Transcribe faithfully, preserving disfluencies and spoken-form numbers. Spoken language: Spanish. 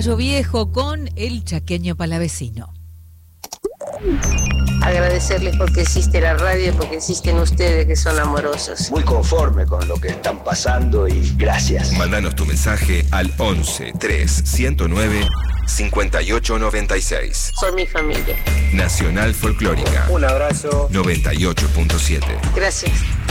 Caballo Viejo con El Chaqueño Palavecino. Agradecerles porque existe la radio, porque existen ustedes que son amorosos. Muy conforme con lo que están pasando y gracias. Mándanos tu mensaje al once, tres, ciento nueve, cincuenta y ocho noventa y seis. Son mi familia. Nacional Folclórica. Un abrazo. noventa y ocho punto siete. Gracias.